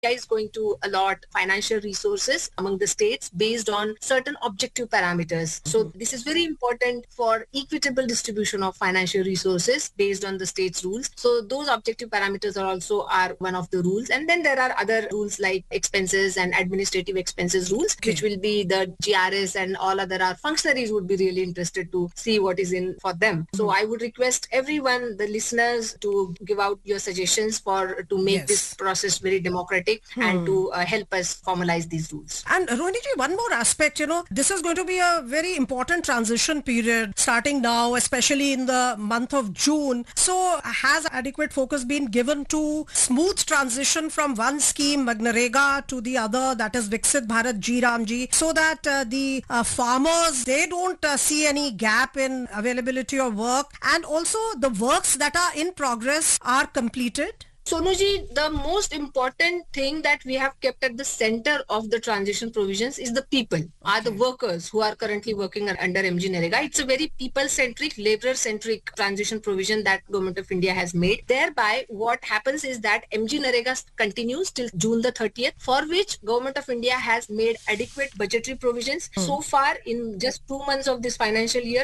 is going to allot financial resources among the states based on certain objective parameters. So this is very important for equitable distribution of financial resources based on the state's rules. So those objective parameters are one of the rules. And then there are other rules like expenses and administrative expenses rules, which will be the GRS, and all other our functionaries would be really interested to see what is in for them. So I would request everyone, the listeners, to give out your suggestions to make this process very democratic and to help us formalize these rules. And Rohini ji, one more aspect, this is going to be a very important transition period starting now, especially in the month of June. So has adequate focus been given to smooth transition from one scheme, MGNREGA, to the other, that is Viksit Bharat Ji Ramji, so that the farmers, they don't see any gap in availability of work, and also the works that are in progress are completed? Sonuji, the most important thing that we have kept at the center of the transition provisions is the people, are the workers who are currently working under MGNREGA. It's a very people-centric, labor-centric transition provision that Government of India has made. Thereby, what happens is that MGNREGA continues till June the 30th, for which Government of India has made adequate budgetary provisions. So far, in just 2 months of this financial year,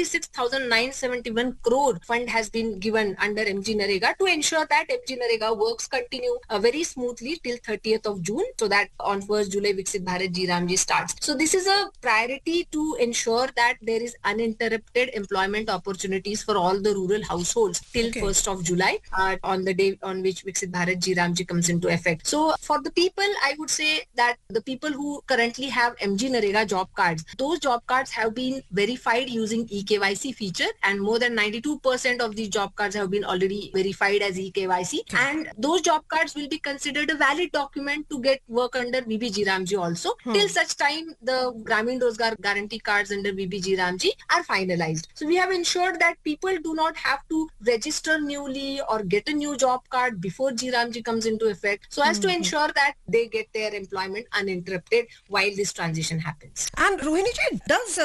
26,971 crore fund has been given under MGNREGA to ensure that MGNREGA works continue very smoothly till 30th of June, so that on 1st July Viksit Bharat Ji Ramji starts. So this is a priority to ensure that there is uninterrupted employment opportunities for all the rural households till 1st of July on the day on which Viksit Bharat Ji Ramji comes into effect. So for the people, I would say that the people who currently have MGNREGA job cards, those job cards have been verified using eKYC feature, and more than 92% of these job cards have been already verified as eKYC. And those job cards will be considered a valid document to get work under VBG Ramji also, till such time the Gramin Rozgar guarantee cards under VBG Ramji are finalized. So we have ensured that people do not have to register newly or get a new job card before Ji Ramji comes into effect, so as to ensure that they get their employment uninterrupted while this transition happens. And Rohini ji, does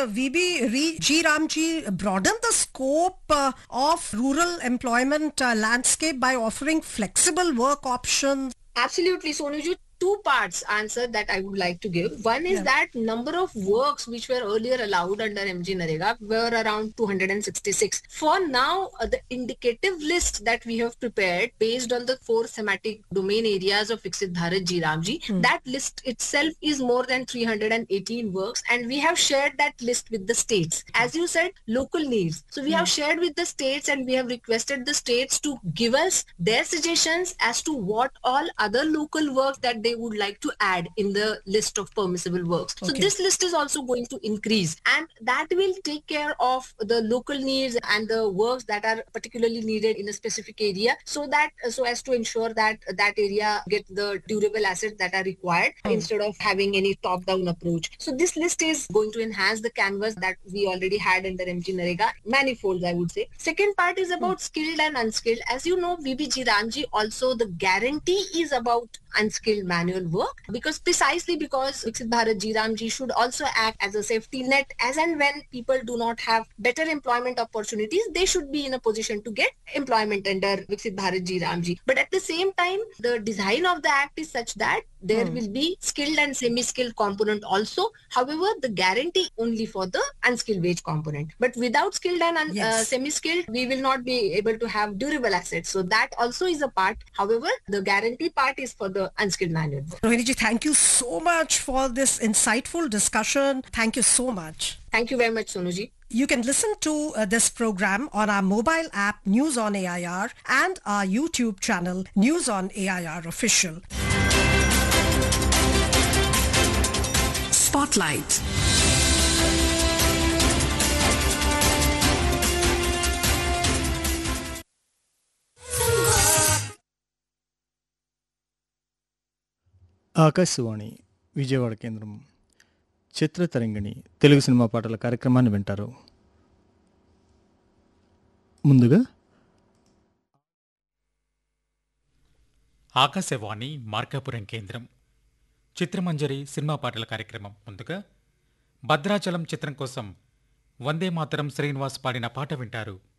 Ji Ramji broaden the scope of rural employment landscape by offering flexible work options? Absolutely, Sonuju. Two parts answer that I would like to give. One is that number of works which were earlier allowed under MGNREGA were around 266. For now, the indicative list that we have prepared based on the 4 thematic domain areas of Viksit Bharat Ji Ramji, that list itself is more than 318 works, and we have shared that list with the states. As you said, local needs. So we have shared with the states, and we have requested the states to give us their suggestions as to what all other local works that they would like to add in the list of permissible works. So this list is also going to increase, and that will take care of the local needs and the works that are particularly needed in a specific area, so as to ensure that that area get the durable assets that are required instead of having any top-down approach. So this list is going to enhance the canvas that we already had under MGNREGA, manifold, I would say. Second part is about skilled and unskilled. As you know, VBG Ramji also, the guarantee is about unskilled manual work, because Viksit Bharat Ji Ramji should also act as a safety net, as and when people do not have better employment opportunities, they should be in a position to get employment under Viksit Bharat Ji Ramji. But at the same time, the design of the act is such that there will be skilled and semi-skilled component also. However, the guarantee only for the unskilled wage component. But without skilled and semi-skilled, we will not be able to have durable assets. So that also is a part. However, the guarantee part is for the unskilled manual work. Rohini ji, thank you so much for this insightful discussion. Thank you so much. Thank you very much, Sonuji. You can listen to this program on our mobile app News on AIR and our YouTube channel News on AIR Official. Spotlight. Akashvani Vijayawada కేంద్రం Chitratarangini Telugu cinema పాటల కార్యక్రమాన్ని వింటారు. ముందుగా ఆకాశవాణి మార్కాపురం కేంద్రం చిత్రమంజరి cinema పాటల కార్యక్రమం. ముందుగా భద్రాచలం చిత్రం కోసం వందే మాతరం శ్రీనివాస్ పాడిన పాట వింటారు.